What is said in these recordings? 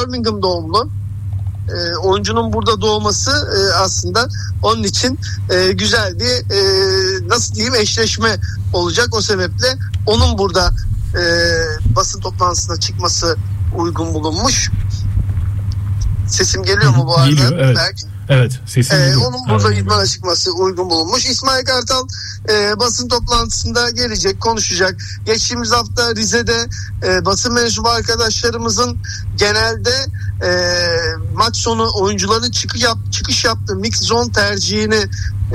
Birmingham doğumlu. Oyuncunun burada doğması aslında onun için güzel bir nasıl diyeyim eşleşme olacak. O sebeple onun burada basın toplantısına çıkması uygun bulunmuş. Sesim geliyor mu bu arada? Geliyor, evet. Belki. Evet, sesim geliyor. Onun burada idmana çıkması uygun bulunmuş. İsmail Kartal basın toplantısında gelecek, konuşacak. Geçtiğimiz hafta Rize'de basın mensubu arkadaşlarımızın genelde maç sonu oyuncuların çıkış yaptığı mix zone tercihini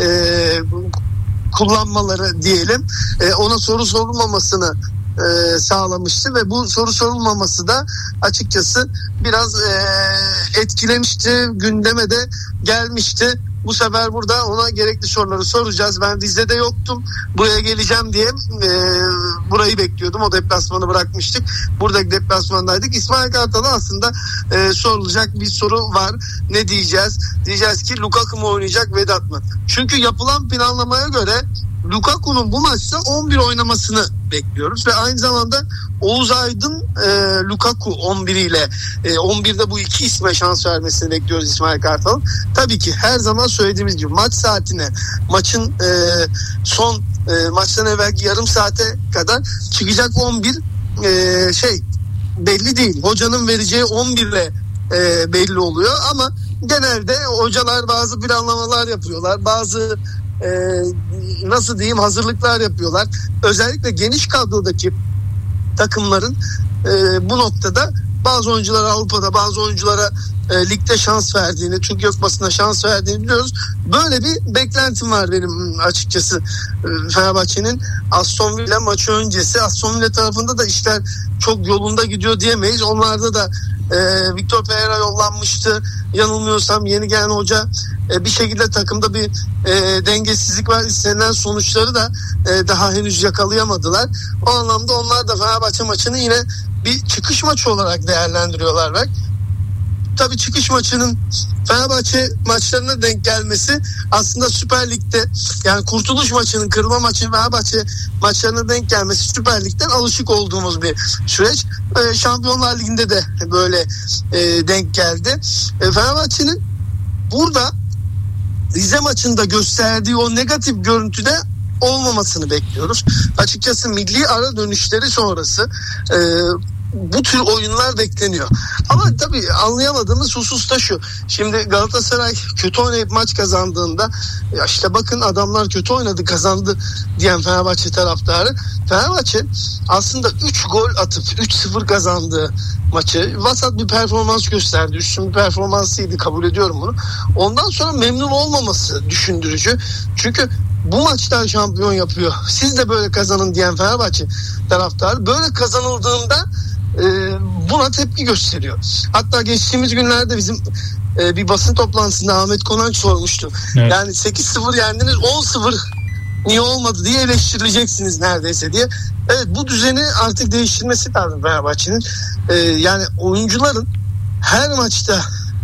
kullanmaları diyelim. Ona soru sorulmamasını sağlamıştı ve bu soru sorulmaması da açıkçası biraz etkilemişti, gündeme de gelmişti. Bu sefer burada ona gerekli soruları soracağız. Ben Rize'de yoktum, buraya geleceğim diye burayı bekliyordum. O deplasmanı bırakmıştık. Buradaki deplasmandaydık. İsmail Kartal'a aslında sorulacak bir soru var. Ne diyeceğiz? Diyeceğiz ki Lukaku mu oynayacak, Vedat mı? Çünkü yapılan planlamaya göre Lukaku'nun bu maçta 11 oynamasını bekliyoruz ve aynı zamanda Oğuz Aydın Lukaku 11 ile 11'de bu iki isme şans vermesini bekliyoruz İsmail Kartal'ın. Tabii ki her zaman söylediğimiz gibi maç saatine, maçın son maçtan evvelki yarım saate kadar çıkacak 11 belli değil. Hocanın vereceği 11 ile belli oluyor ama genelde hocalar bazı planlamalar yapıyorlar. Bazı nasıl diyeyim hazırlıklar yapıyorlar. Özellikle geniş kadrodaki takımların bu noktada bazı oyuncular Avrupa'da, bazı oyunculara ligde şans verdiğini, Türk Gökbası'na şans verdiğini biliyoruz. Böyle bir beklentim var benim açıkçası Fenerbahçe'nin Aston Villa maçı öncesi. Aston Villa tarafında da işler çok yolunda gidiyor diyemeyiz. Onlarda da Victor Pereira yollanmıştı. Yanılmıyorsam yeni gelen hoca bir şekilde takımda bir dengesizlik var. İstenilen sonuçları da daha henüz yakalayamadılar. O anlamda onlar da Fenerbahçe maçını yine bir çıkış maçı olarak değerlendiriyorlar belki. Tabii çıkış maçının Fenerbahçe maçlarına denk gelmesi aslında Süper Lig'de, yani kurtuluş maçının, kırılma maçının Fenerbahçe maçlarına denk gelmesi Süper Lig'den alışık olduğumuz bir süreç. Şampiyonlar Ligi'nde de böyle denk geldi. Fenerbahçe'nin burada Rize maçında gösterdiği o negatif görüntüde olmamasını bekliyoruz. Açıkçası milli ara dönüşleri sonrası bu tür oyunlar bekleniyor. Ama tabii anlayamadığımız husus da şu. Şimdi Galatasaray kötü oynayıp maç kazandığında ya işte bakın adamlar kötü oynadı kazandı diyen Fenerbahçe taraftarı. Fenerbahçe aslında 3 gol atıp 3-0 kazandığı maçı vasat bir performans gösterdi. Üstün bir performansıydı, kabul ediyorum bunu. Ondan sonra memnun olmaması düşündürücü. Çünkü bu maçtan şampiyon yapıyor. Siz de böyle kazanın diyen Fenerbahçe taraftarı böyle kazanıldığında buna tepki gösteriyor. Hatta geçtiğimiz günlerde bizim bir basın toplantısında Ahmet Konak sormuştu. Evet. Yani 8-0 yendiniz, 10-0 niye olmadı diye eleştirileceksiniz neredeyse diye. Evet, bu düzeni artık değiştirmesi lazım Fenerbahçe'nin. Yani oyuncuların her maçta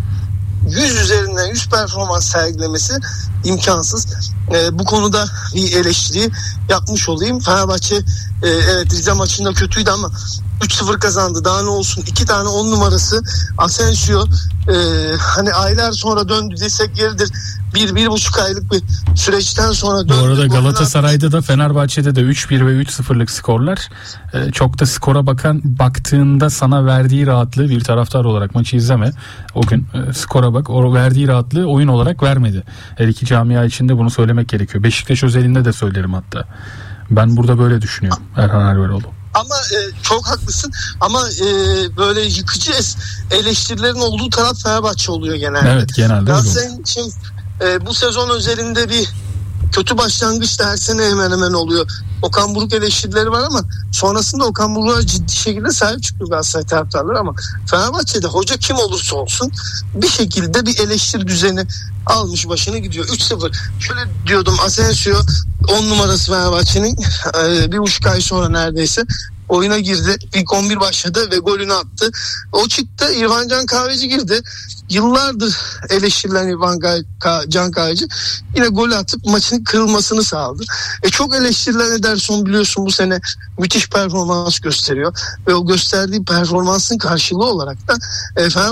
100 üzerinden 100 performans sergilemesi imkansız. Bu konuda bir eleştiri yapmış olayım. Fenerbahçe evet Rize maçında kötüydü ama 3-0 kazandı. Daha ne olsun? 2 tane 10 numarası Asensio hani aylar sonra döndü desek yeridir. 1-1,5 aylık bir süreçten sonra döndü. Bu arada Galatasaray'da da Fenerbahçe'de de 3-1 ve 3-0'lık skorlar. Çok da skora baktığında sana verdiği rahatlığı, bir taraftar olarak maçı izleme. O gün skora bak. O verdiği rahatlığı oyun olarak vermedi. Her iki camia içinde bunu söylemek gerekiyor. Beşiktaş özelinde de söylerim hatta. Ben burada böyle düşünüyorum. Erhan Erberoğlu. Ama çok haklısın ama böyle yıkıcı eleştirilerin olduğu taraf Fenerbahçe oluyor genelde. Evet, genelde Galatasaray'ın için bu sezon özelinde bir kötü başlangıç da her sene hemen hemen oluyor. Okan Buruk eleştirileri var ama sonrasında Okan Buruk'a ciddi şekilde sahip çıkıyor Galatasaray taraftarları ama Fenerbahçe'de hoca kim olursa olsun bir şekilde bir eleştiri düzeni almış başını gidiyor. 3-0. Şöyle diyordum, Asensio 10 numarası Fenerbahçe'nin 1,5 ay sonra neredeyse oyuna girdi. İlk 11 başladı ve golünü attı. O çıktı. İrfan Can Kahveci girdi. Yıllardır eleştirilen Can Kahveci yine gol atıp maçın kırılmasını sağladı. Çok eleştirilen Ederson biliyorsun bu sene müthiş performans gösteriyor. Ve o gösterdiği performansın karşılığı olarak da